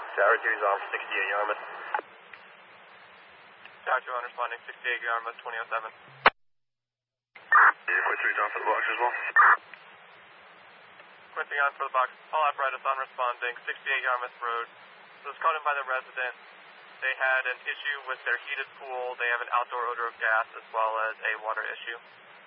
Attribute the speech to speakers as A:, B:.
A: Tower 2's on 68 Yarmouth.
B: Tower 2 on responding 68 Yarmouth 2007.
A: Yeah, Quincy 3's on for the box as well.
B: Quincy on for the box. All apparatus on responding 68 Yarmouth Road. This was called in by the resident. They had an issue with their heated pool. They have an outdoor odor of gas as well as a water issue.